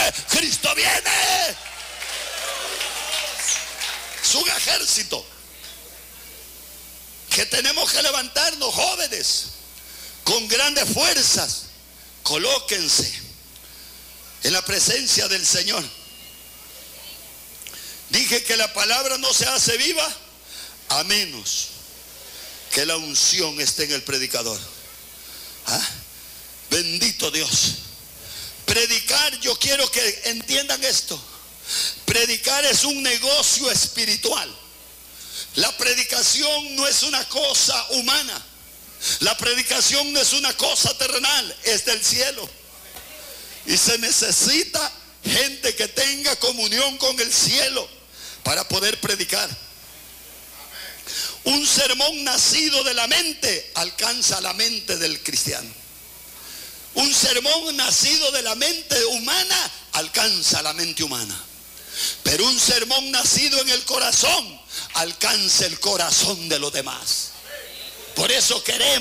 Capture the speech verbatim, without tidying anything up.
Cristo viene. Es un ejército que tenemos que levantarnos, jóvenes, con grandes fuerzas. Colóquense en la presencia del Señor. Dije que la palabra no se hace viva a menos que la unción esté en el predicador. ¿Ah? Bendito Dios. Predicar, yo quiero que entiendan esto. Predicar es un negocio espiritual. La predicación no es una cosa humana. La predicación no es una cosa terrenal, es del cielo. Y se necesita gente que tenga comunión con el cielo para poder predicar. Un sermón nacido de la mente alcanza la mente del cristiano. Un sermón nacido de la mente humana alcanza la mente humana. Pero un sermón nacido en el corazón alcanza el corazón de los demás. Por eso queremos